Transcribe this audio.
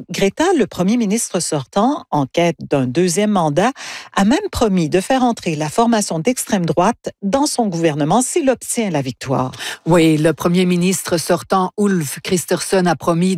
Greta, le premier ministre sortant, en quête d'un deuxième mandat, a même promis de faire entrer la formation d'extrême droite dans son gouvernement s'il obtient la victoire. Oui, le premier ministre sortant, Ulf Kristersson, a promis